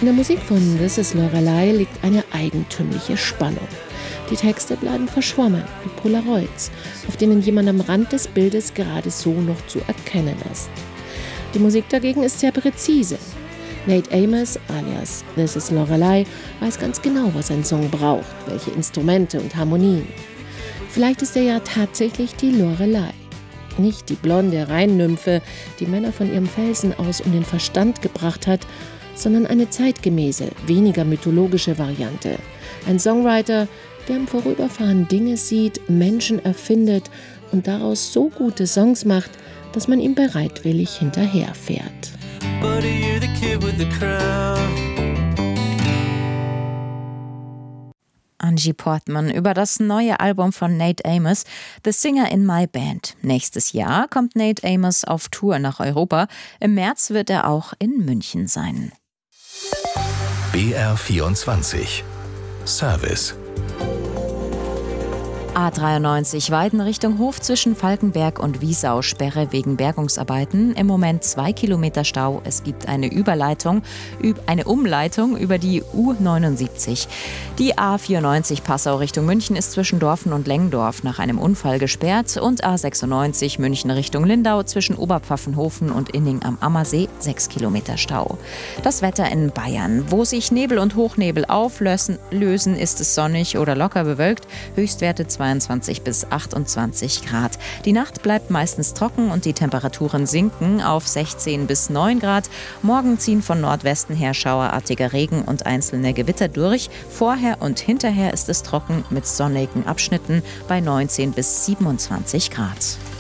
In der Musik von This is Lorelei liegt eine eigentümliche Spannung. Die Texte bleiben verschwommen, wie Polaroids, auf denen jemand am Rand des Bildes gerade so noch zu erkennen ist. Die Musik dagegen ist sehr präzise. Nate Amos, alias This is Lorelei, weiß ganz genau, was ein Song braucht, welche Instrumente und Harmonien. Vielleicht ist er ja tatsächlich die Lorelei. Nicht die blonde Rheinnymphe, die Männer von ihrem Felsen aus um den Verstand gebracht hat, sondern eine zeitgemäße, weniger mythologische Variante. Ein Songwriter, der im Vorüberfahren Dinge sieht, Menschen erfindet und daraus so gute Songs macht, dass man ihm bereitwillig hinterherfährt. Angie Portman über das neue Album von Nate Amos, The Singer in My Band. Nächstes Jahr kommt Nate Amos auf Tour nach Europa. Im März wird er auch in München sein. BR24 Service A93 Weiden Richtung Hof zwischen Falkenberg und Wiesau. Sperre wegen Bergungsarbeiten. Im Moment 2 Kilometer Stau. Es gibt eine Umleitung über die U79. Die A94 Passau Richtung München ist zwischen Dorfen und Lengdorf nach einem Unfall gesperrt. Und A96 München Richtung Lindau zwischen Oberpfaffenhofen und Inning am Ammersee 6 Kilometer Stau. Das Wetter in Bayern. Wo sich Nebel und Hochnebel auflösen, ist es sonnig oder locker bewölkt. Höchstwerte 22 bis 28 Grad. Die Nacht bleibt meistens trocken und die Temperaturen sinken auf 16 bis 9 Grad. Morgen ziehen von Nordwesten her schauerartiger Regen und einzelne Gewitter durch. Vorher und hinterher ist es trocken mit sonnigen Abschnitten bei 19 bis 27 Grad.